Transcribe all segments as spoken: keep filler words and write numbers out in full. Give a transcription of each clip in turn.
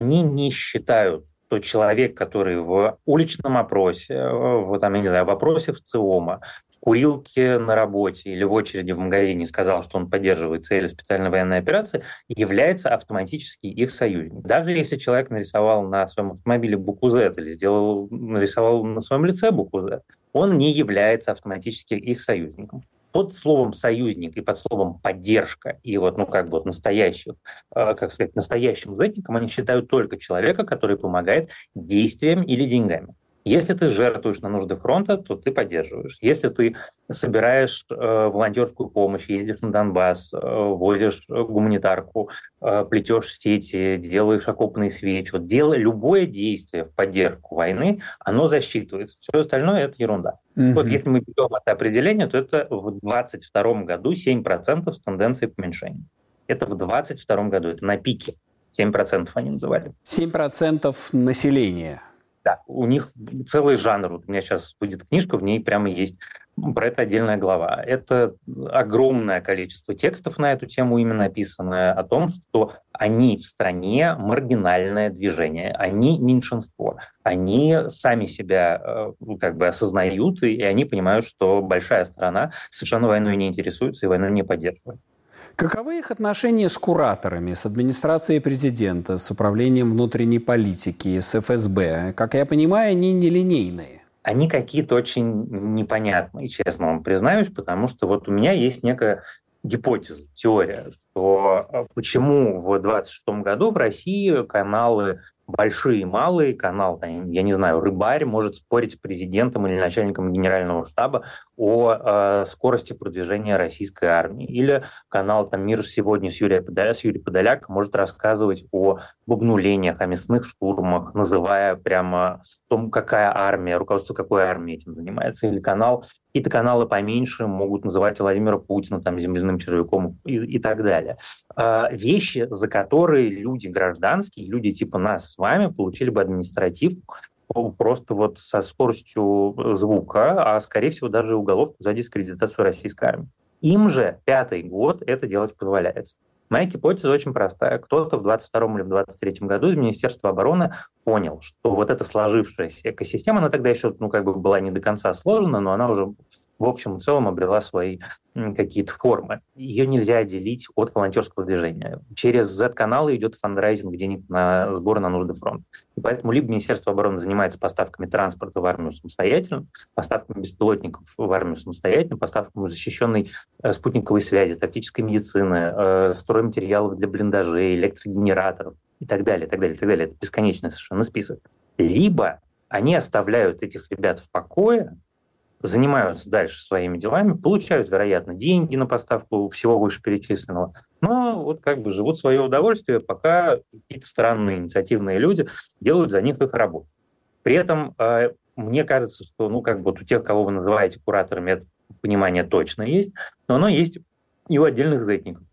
Они не считают, что человек, который в уличном опросе, в, там, я не знаю, в опросе в ЦИОМа, в курилке на работе или в очереди в магазине сказал, что он поддерживает цели специальной военной операции, является автоматически их союзником. Даже если человек нарисовал на своем автомобиле букву Z или сделал, нарисовал на своем лице букву Z, он не является автоматически их союзником. Под словом «союзник» и под словом «поддержка» и вот, ну, как бы вот настоящих, э, как сказать, настоящим зэкником они считают только человека, который помогает действием или деньгами. Если ты жертвуешь на нужды фронта, то ты поддерживаешь. Если ты собираешь э, волонтерскую помощь, ездишь на Донбасс, э, возишь гуманитарку, э, плетешь сети, делаешь окопные свечи, вот делай любое действие в поддержку войны, оно засчитывается. Все остальное – это ерунда. Угу. Вот если мы берем это определение, то это в двадцать втором году семь процентов с тенденцией к уменьшению. Это в двадцать втором году, это на пике. семь процентов они называли. семь процентов населения. Да, у них целый жанр. Вот у меня сейчас будет книжка, в ней прямо есть про это отдельная глава. Это огромное количество текстов на эту тему именно написанное о том, что они в стране маргинальное движение, они меньшинство, они сами себя как бы осознают, и они понимают, что большая страна совершенно войной не интересуется и войну не поддерживает. Каковы их отношения с кураторами, с администрацией президента, с управлением внутренней политики, с эф эс бэ? Как я понимаю, они нелинейные. Они какие-то очень непонятные, честно вам признаюсь, потому что вот у меня есть некая гипотеза, теория, что почему в двадцать шестом году в России каналы большие и малые, канал, я не знаю, «Рыбарь» может спорить с президентом или начальником генерального штаба о э, скорости продвижения российской армии. Или канал там, «Мир сегодня» с Юрием Подоляк, с Юрием Подоляк может рассказывать о обнулениях, о мясных штурмах, называя прямо том, какая армия, руководство какой армией этим занимается. Или канал, какие-то каналы поменьше могут называть Владимира Путина там, земляным червяком и, и так далее. Э, вещи, за которые люди гражданские, люди типа нас с вами получили бы административку просто вот со скоростью звука, а, скорее всего, даже уголовку за дискредитацию российской армии. Им же пятый год это делать позволяется. Моя гипотеза очень простая. Кто-то в двадцать втором или в двадцать третьем году из Министерства обороны понял, что вот эта сложившаяся экосистема, она тогда еще ну, как бы была не до конца сложена, но она уже в общем и целом обрела свои какие-то формы. Ее нельзя отделить от волонтерского движения. Через зет-каналы идет фандрайзинг денег на сбор на нужды фронта. И поэтому либо Министерство обороны занимается поставками транспорта в армию самостоятельно, поставками беспилотников в армию самостоятельно, поставками защищенной э, спутниковой связи, тактической медицины, э, стройматериалов для блиндажей, электрогенераторов и так далее, и так далее, и так далее. Это бесконечный совершенно список. Либо они оставляют этих ребят в покое, занимаются дальше своими делами, получают, вероятно, деньги на поставку всего вышеперечисленного, но вот как бы живут в свое удовольствие, пока какие-то странные инициативные люди делают за них их работу. При этом э, мне кажется, что ну, как бы вот у тех, кого вы называете кураторами, это понимание точно есть, но оно есть и у отдельных зетников,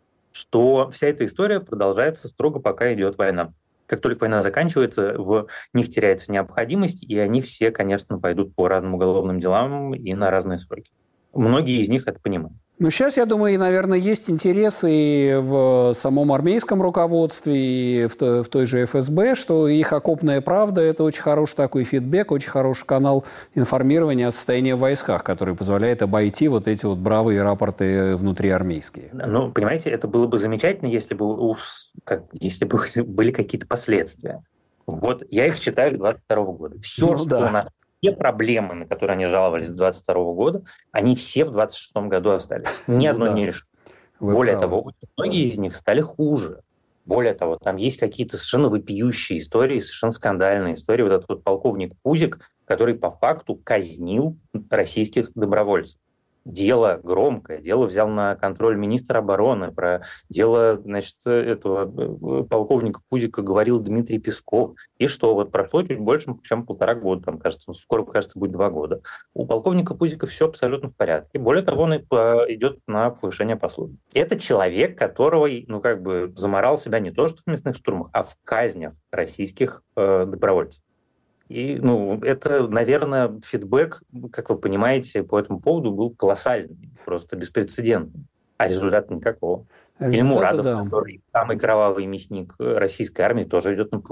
что вся эта история продолжается строго, пока идет война. Как только война заканчивается, в них теряется необходимость, и они все, конечно, пойдут по разным уголовным делам и на разные сроки. Многие из них это понимают. Ну, сейчас, я думаю, наверное, есть интересы и в самом армейском руководстве, и в той, в той же эф эс бэ, что их окопная правда – это очень хороший такой фидбэк, очень хороший канал информирования о состоянии в войсках, который позволяет обойти вот эти вот бравые рапорты внутриармейские. Ну, понимаете, это было бы замечательно, если бы, уж, как, если бы были какие-то последствия. Вот я их считаю с двадцать второго года. Все, ну, что да. на все проблемы, на которые они жаловались с двадцать второго года, они все в двадцать шестом году остались. Ни одно ну, да. не решено. Вы Более правы. того, многие из них стали хуже. Более того, там есть какие-то совершенно вопиющие истории, совершенно скандальные истории. Вот этот вот полковник Пузик, который по факту казнил российских добровольцев. Дело громкое, дело взял на контроль министр обороны, про дело, значит, этого полковника Пузика говорил Дмитрий Песков. И что, вот прошло чуть больше, чем полтора года, там, кажется, скоро, кажется, будет два года. У полковника Пузика все абсолютно в порядке. Более того, он идет на повышение по службе. Это человек, которого, ну, как бы заморал себя не то что в мясных штурмах, а в казнях российских э, добровольцев. И, ну, это, наверное, фидбэк, как вы понимаете, по этому поводу был колоссальный, просто беспрецедентный, а результата никакого. Или Мурадов, да, который самый кровавый мясник российской армии, тоже идет на